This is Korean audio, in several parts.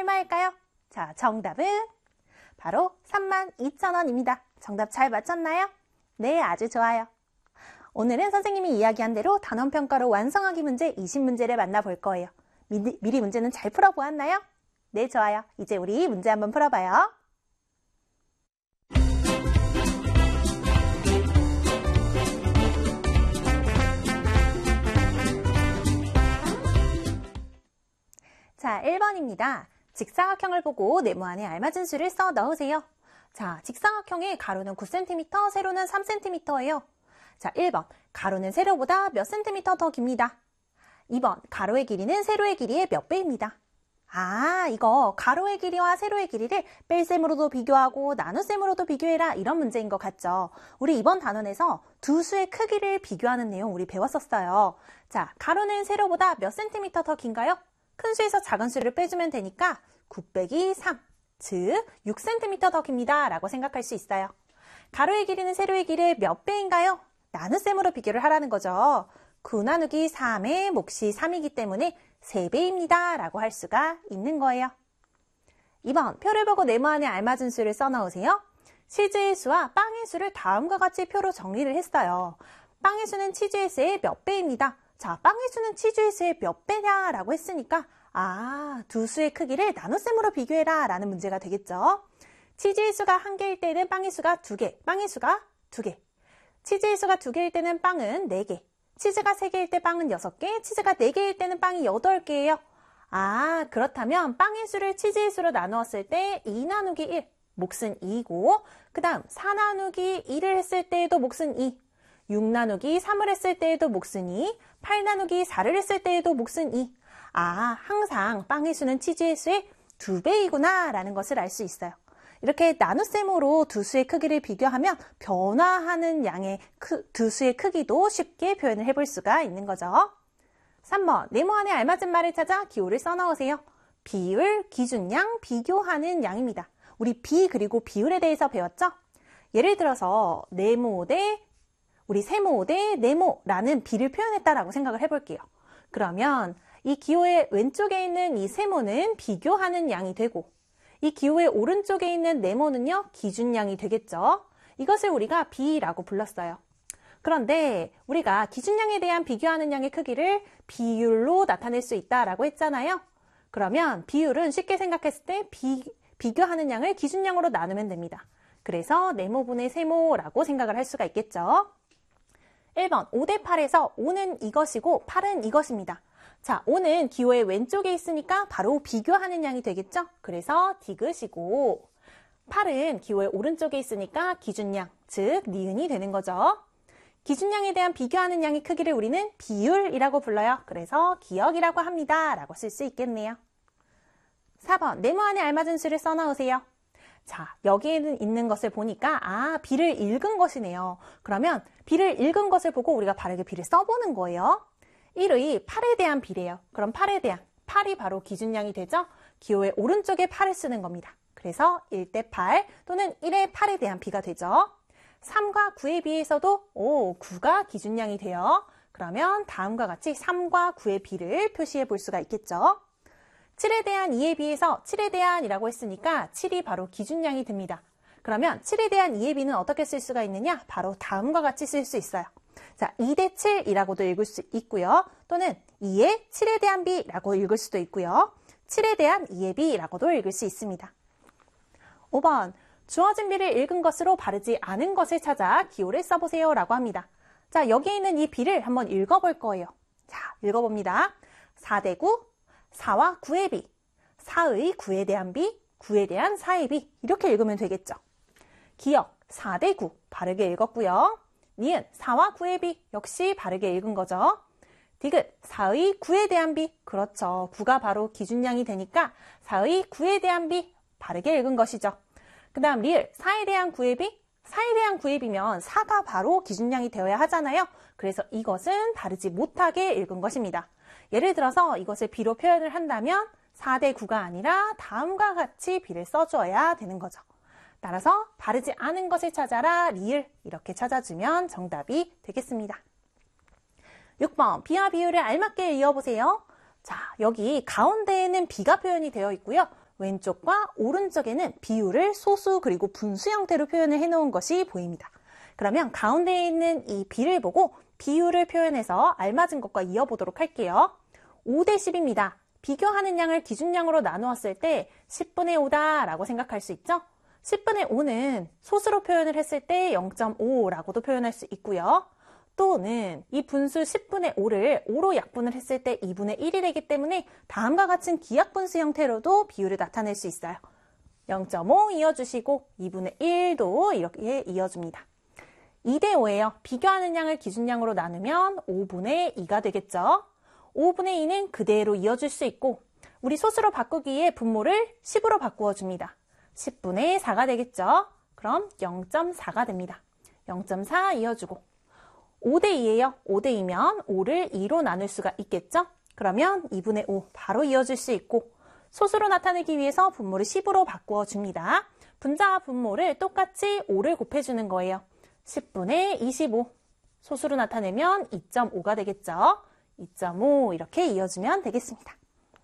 얼마일까요? 자, 정답은 바로 32,000원입니다. 정답 잘 맞췄나요? 네, 아주 좋아요. 오늘은 선생님이 이야기한 대로 단원평가로 완성하기 문제 20문제를 만나볼 거예요. 미리 문제는 잘 풀어보았나요? 네, 좋아요. 이제 우리 문제 한번 풀어봐요. 자, 1번입니다. 직사각형을 보고 네모 안에 알맞은 수를 써 넣으세요. 자, 직사각형의 가로는 9cm, 세로는 3cm예요. 자, 1번, 가로는 세로보다 몇 cm 더 깁니다. 2번, 가로의 길이는 세로의 길이의 몇 배입니다. 아, 이거 가로의 길이와 세로의 길이를 뺄셈으로도 비교하고 나눗셈으로도 비교해라, 이런 문제인 것 같죠. 우리 이번 단원에서 두 수의 크기를 비교하는 내용 우리 배웠었어요. 자, 가로는 세로보다 몇 cm 더 긴가요? 큰 수에서 작은 수를 빼주면 되니까 9 빼기 3, 즉 6cm 더 깁니다 라고 생각할 수 있어요. 가로의 길이는 세로의 길이의 몇 배인가요? 나눗셈으로 비교를 하라는 거죠. 9 나누기 3의 몫이 3이기 때문에 3배입니다 라고 할 수가 있는 거예요. 2번, 표를 보고 네모 안에 알맞은 수를 써넣으세요. 치즈의 수와 빵의 수를 다음과 같이 표로 정리를 했어요. 빵의 수는 치즈의 수의 몇 배입니다. 자, 빵의 수는 치즈의 수의 몇 배냐 라고 했으니까 두 수의 크기를 나눗셈으로 비교해라 라는 문제가 되겠죠. 치즈의 수가 1개일 때는 빵의 수가 2개, 빵의 수가 2개. 치즈의 수가 2개일 때는 빵은 4개. 치즈가 3개일 때 빵은 6개, 치즈가 4개일 때는 빵이 8개예요. 그렇다면 빵의 수를 치즈의 수로 나누었을 때 2 나누기 1, 몫은 2고, 그 다음 4 나누기 2를 했을 때에도 몫은 2, 6 나누기 3을 했을 때에도 몫은 2, 8 나누기 4를 했을 때에도 몫은 2. 항상 빵의 수는 치즈의 수의 2배이구나 라는 것을 알 수 있어요. 이렇게 나눗셈으로 두 수의 크기를 비교하면 변화하는 양의 두 수의 크기도 쉽게 표현을 해볼 수가 있는 거죠. 3번, 네모 안에 알맞은 말을 찾아 기호를 써넣으세요. 비율, 기준양, 비교하는 양입니다. 우리 비 그리고 비율에 대해서 배웠죠? 예를 들어서 네모 대 우리 세모 대 네모라는 비를 표현했다라고 생각을 해볼게요. 그러면 이 기호의 왼쪽에 있는 이 세모는 비교하는 양이 되고 이 기호의 오른쪽에 있는 네모는요, 기준양이 되겠죠. 이것을 우리가 비라고 불렀어요. 그런데 우리가 기준양에 대한 비교하는 양의 크기를 비율로 나타낼 수 있다라고 했잖아요. 그러면 비율은 쉽게 생각했을 때 비교하는 양을 기준양으로 나누면 됩니다. 그래서 네모분의 세모라고 생각을 할 수가 있겠죠. 1번, 5대 8에서 5는 이것이고 8은 이것입니다. 자, 5는 기호의 왼쪽에 있으니까 바로 비교하는 양이 되겠죠? 그래서 디귿이고 8은 기호의 오른쪽에 있으니까 기준양, 즉 니은이 되는 거죠. 기준양에 대한 비교하는 양의 크기를 우리는 비율이라고 불러요. 그래서 기억이라고 합니다 라고 쓸 수 있겠네요. 4번, 네모 안에 알맞은 수를 써넣으세요. 자, 여기에는 있는 것을 보니까 비를 읽은 것이네요. 그러면 비를 읽은 것을 보고 우리가 바르게 비를 써보는 거예요. 1의 8에 대한 비래요. 그럼 8에 대한 8이 바로 기준양이 되죠? 기호의 오른쪽에 8을 쓰는 겁니다. 그래서 1대 8 또는 1의 8에 대한 비가 되죠. 3과 9에 비해서도 9가 기준양이 돼요. 그러면 다음과 같이 3과 9의 비를 표시해 볼 수가 있겠죠. 7에 대한 2에 비해서 7에 대한이라고 했으니까 7이 바로 기준양이 됩니다. 그러면 7에 대한 2의 비는 어떻게 쓸 수가 있느냐? 바로 다음과 같이 쓸 수 있어요. 자, 2대 7이라고도 읽을 수 있고요. 또는 2의 7에 대한 비라고 읽을 수도 있고요. 7에 대한 2의 비라고도 읽을 수 있습니다. 5번, 주어진 비를 읽은 것으로 바르지 않은 것을 찾아 기호를 써보세요 라고 합니다. 자, 여기에 있는 이 비를 한번 읽어볼 거예요. 자, 읽어봅니다. 4대 9, 4와 9의 비, 4의 9에 대한 비, 9에 대한 4의 비, 이렇게 읽으면 되겠죠. 기억, 4대 9 바르게 읽었고요. 니은, 4와 9의 비 역시 바르게 읽은 거죠. 디귿, 4의 9에 대한 비, 그렇죠. 9가 바로 기준양이 되니까 4의 9에 대한 비 바르게 읽은 것이죠. 그 다음 리을, 4에 대한 9의 비, 4에 대한 9의 비면 4가 바로 기준양이 되어야 하잖아요. 그래서 이것은 바르지 못하게 읽은 것입니다. 예를 들어서 이것을 비로 표현을 한다면 4대 9가 아니라 다음과 같이 비를 써줘야 되는 거죠. 따라서 바르지 않은 것을 찾아라 리을 이렇게 찾아주면 정답이 되겠습니다. 6번 비와 비율을 알맞게 이어보세요. 자, 여기 가운데에는 비가 표현이 되어 있고요. 왼쪽과 오른쪽에는 비율을 소수 그리고 분수 형태로 표현을 해놓은 것이 보입니다. 그러면 가운데에 있는 이 B를 보고 비율을 표현해서 알맞은 것과 이어보도록 할게요. 5대 10입니다. 비교하는 양을 기준량으로 나누었을 때 10분의 5다 라고 생각할 수 있죠? 10분의 5는 소수로 표현을 했을 때 0.5라고도 표현할 수 있고요. 또는 이 분수 10분의 5를 5로 약분을 했을 때 2분의 1이 되기 때문에 다음과 같은 기약분수 형태로도 비율을 나타낼 수 있어요. 0.5 이어주시고 2분의 1도 이렇게 이어줍니다. 2대 5예요. 비교하는 양을 기준량으로 나누면 5분의 2가 되겠죠. 5분의 2는 그대로 이어줄 수 있고 우리 소수로 바꾸기 위해 분모를 10으로 바꾸어 줍니다. 10분의 4가 되겠죠. 그럼 0.4가 됩니다. 0.4 이어주고 5대 2예요. 5대 2면 5를 2로 나눌 수가 있겠죠. 그러면 2분의 5 바로 이어줄 수 있고 소수로 나타내기 위해서 분모를 10으로 바꾸어 줍니다. 분자와 분모를 똑같이 5를 곱해주는 거예요. 10분의 25 소수로 나타내면 2.5가 되겠죠. 2.5 이렇게 이어주면 되겠습니다.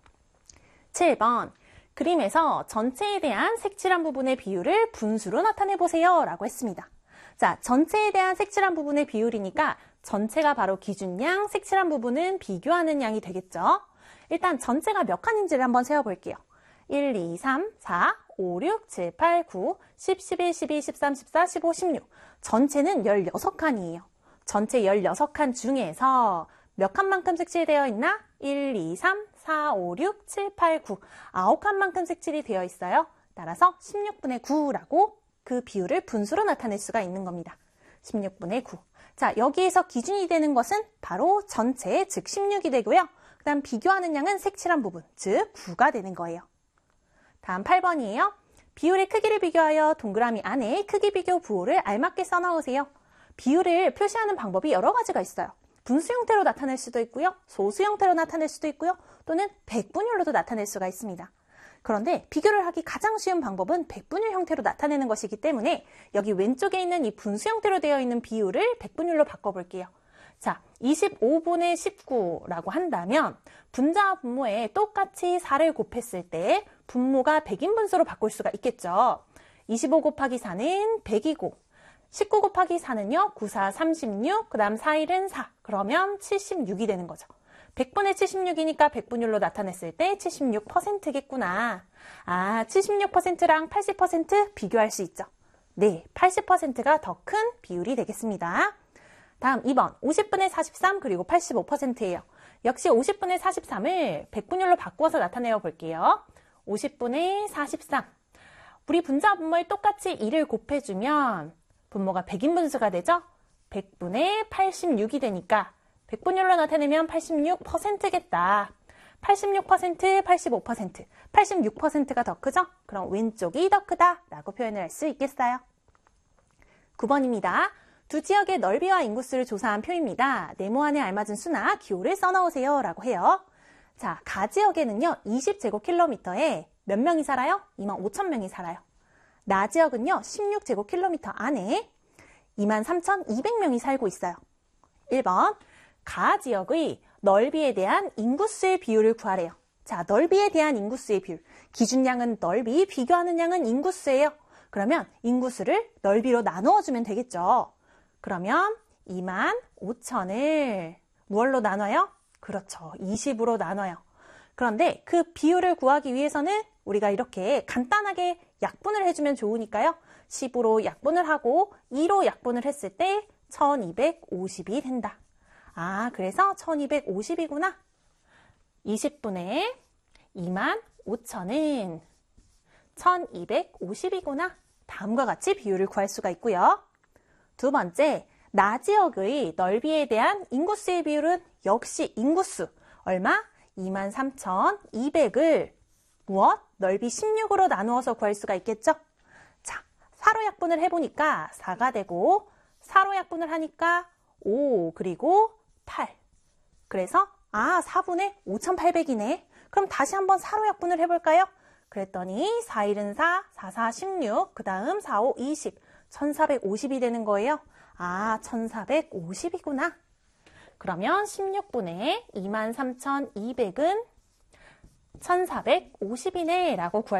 7번 그림에서 전체에 대한 색칠한 부분의 비율을 분수로 나타내보세요 라고 했습니다. 자, 전체에 대한 색칠한 부분의 비율이니까 전체가 바로 기준량, 색칠한 부분은 비교하는 양이 되겠죠. 일단 전체가 몇 칸인지를 한번 세어볼게요. 1, 2, 3, 4, 5, 6, 7, 8, 9, 10, 11, 12, 13, 14, 15, 16 전체는 16칸이에요. 전체 16칸 중에서 몇 칸만큼 색칠되어 있나? 1, 2, 3, 4, 5, 6, 7, 8, 9 9칸만큼 색칠이 되어 있어요. 따라서 16분의 9라고 그 비율을 분수로 나타낼 수가 있는 겁니다. 16분의 9. 자, 여기에서 기준이 되는 것은 바로 전체, 즉 16이 되고요. 그 다음 비교하는 양은 색칠한 부분, 즉 9가 되는 거예요. 다음 8번이에요. 비율의 크기를 비교하여 동그라미 안에 크기 비교 부호를 알맞게 써넣으세요. 비율을 표시하는 방법이 여러 가지가 있어요. 분수 형태로 나타낼 수도 있고요. 소수 형태로 나타낼 수도 있고요. 또는 백분율로도 나타낼 수가 있습니다. 그런데 비교를 하기 가장 쉬운 방법은 백분율 형태로 나타내는 것이기 때문에 여기 왼쪽에 있는 이 분수 형태로 되어 있는 비율을 백분율로 바꿔볼게요. 자, 25분의 19라고 한다면 분자와 분모에 똑같이 4를 곱했을 때 분모가 100인 분수로 바꿀 수가 있겠죠. 25 곱하기 4는 100이고 19 곱하기 4는요. 9, 4, 36, 그 다음 4, 1은 4. 그러면 76이 되는 거죠. 100분의 76이니까 백분율로 나타냈을 때 76%겠구나. 아, 76%랑 80% 비교할 수 있죠. 네, 80%가 더 큰 비율이 되겠습니다. 다음 2번, 50분의 43 그리고 85%예요. 역시 50분의 43을 백분율로 바꾸어서 나타내어 볼게요. 50분의 43. 우리 분자 분모에 똑같이 2를 곱해주면 분모가 100인 분수가 되죠? 100분의 86이 되니까 백분율로 나타내면 86%겠다. 86%, 85%, 86%가 더 크죠? 그럼 왼쪽이 더 크다라고 표현을 할 수 있겠어요. 9번입니다. 두 지역의 넓이와 인구수를 조사한 표입니다. 네모안에 알맞은 수나 기호를 써넣으세요 라고 해요. 자, 가지역에는요 20제곱킬로미터에 몇 명이 살아요? 25,000명이 살아요. 나지역은요 16제곱킬로미터 안에 23,200명이 살고 있어요. 1번 가지역의 넓이에 대한 인구수의 비율을 구하래요. 자, 넓이에 대한 인구수의 비율. 기준량은 넓이, 비교하는 양은 인구수예요. 그러면 인구수를 넓이로 나누어주면 되겠죠. 그러면 25,000을 무얼로 나눠요? 그렇죠. 20으로 나눠요. 그런데 그 비율을 구하기 위해서는 우리가 이렇게 간단하게 약분을 해주면 좋으니까요. 10으로 약분을 하고 2로 약분을 했을 때 1250이 된다. 아, 그래서 1250이구나. 20분의 25,000은 1250이구나. 다음과 같이 비율을 구할 수가 있고요. 두 번째, 나지역의 넓이에 대한 인구수의 비율은 역시 인구수. 얼마? 23,200을 무엇? 넓이 16으로 나누어서 구할 수가 있겠죠? 자, 4로 약분을 해보니까 4가 되고 4로 약분을 하니까 5 그리고 8. 그래서 4분의 5,800이네. 그럼 다시 한번 4로 약분을 해볼까요? 그랬더니 4, 1은 4, 4, 4, 16, 그 다음 4, 5, 20, 1450이 되는 거예요. 1450이구나. 그러면 16분의 23,200은 1450이네 라고 구할